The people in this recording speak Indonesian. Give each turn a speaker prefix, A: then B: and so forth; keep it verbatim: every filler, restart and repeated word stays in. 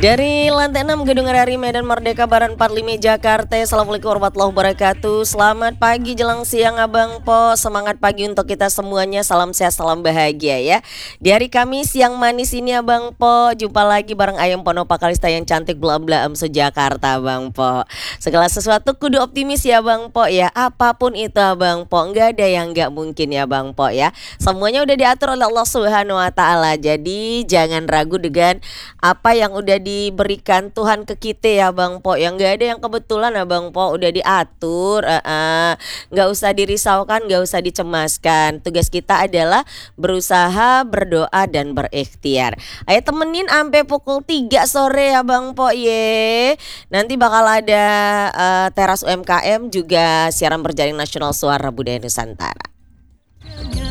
A: Dari lantai enam Gedung R R I Medan Merdeka Barat empat puluh lima Jakarta. Assalamualaikum warahmatullahi wabarakatuh. Selamat pagi jelang siang Abang Po. Semangat pagi untuk kita semuanya. Salam sehat, salam bahagia ya. Di hari Kamis yang manis ini Abang Po, jumpa lagi bareng Ayam Ponopa Kalista yang cantik blam-blam se-Jakarta Abang Po. Segala sesuatu kudu optimis ya Bang Po ya. Apapun itu Abang Po, nggak ada yang nggak mungkin ya Bang Po ya. Semuanya udah diatur oleh Allah Subhanahu Wa Taala. Jadi jangan ragu dengan apa yang udah diberikan Tuhan ke kita ya Bang Po. Yang nggak ada yang kebetulan Abang Po, udah diatur. uh, uh, Nggak usah dirisaukan, nggak usah dicemaskan. Tugas kita adalah berusaha, berdoa dan berikhtiar. Ayo temenin sampai pukul tiga sore ya Bang Po ye. Nanti bakal ada uh, teras U M K M juga siaran berjaring nasional Suara Budaya Nusantara.